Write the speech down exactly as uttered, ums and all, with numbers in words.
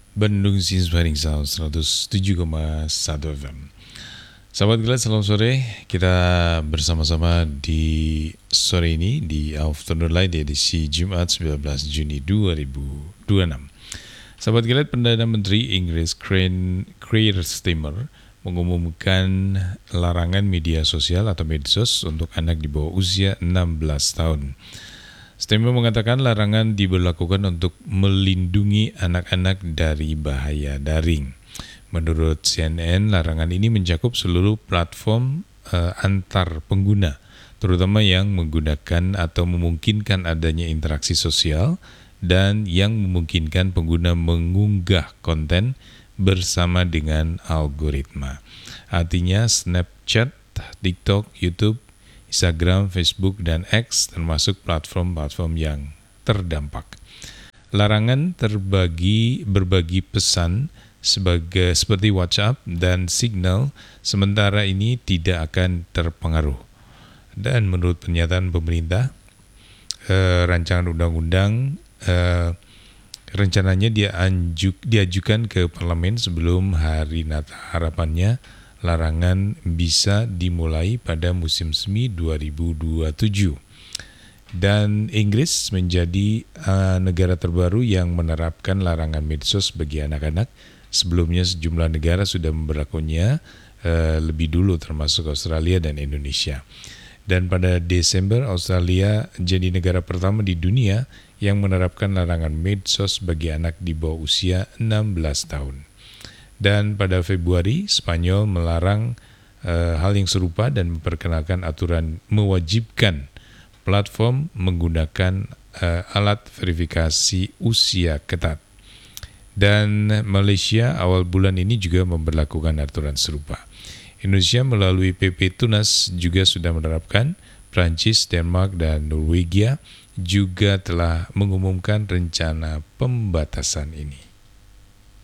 Bandung Inspiring Sound seratus tujuh koma satu F M. Sahabat Gila, selamat sore. Kita bersama-sama di sore ini di Afternoon Light edisi Jumat sembilan belas Juni dua ribu dua puluh enam. Sahabat Gila, Perdana Menteri Inggris Keir Starmer mengumumkan larangan media sosial atau medsos untuk anak di bawah usia enam belas tahun. Starmer mengatakan larangan diberlakukan untuk melindungi anak-anak dari bahaya daring. Menurut C N N, larangan ini mencakup seluruh platform uh, antar pengguna, terutama yang menggunakan atau memungkinkan adanya interaksi sosial dan yang memungkinkan pengguna mengunggah konten bersama dengan algoritma. Artinya Snapchat, TikTok, YouTube, Instagram, Facebook, dan X termasuk platform-platform yang terdampak. Larangan terbagi berbagi pesan sebagai seperti WhatsApp dan Signal sementara ini tidak akan terpengaruh. Dan menurut pernyataan pemerintah, eh, rancangan undang-undang eh, rencananya dia anjuk, diajukan ke parlemen sebelum hari Natal. Harapannya larangan bisa dimulai pada musim semi dua ribu dua puluh tujuh. Dan Inggris menjadi uh, negara terbaru yang menerapkan larangan medsos bagi anak-anak. Sebelumnya sejumlah negara sudah memberlakukannya uh, lebih dulu, termasuk Australia dan Indonesia. Dan pada Desember, Australia jadi negara pertama di dunia yang menerapkan larangan medsos bagi anak di bawah usia enam belas tahun. Dan pada Februari, Spanyol melarang uh, hal yang serupa dan memperkenalkan aturan mewajibkan platform menggunakan uh, alat verifikasi usia ketat. Dan Malaysia awal bulan ini juga memberlakukan aturan serupa. Indonesia melalui P P Tunas juga sudah menerapkan. Prancis, Denmark, dan Norwegia juga telah mengumumkan rencana pembatasan ini.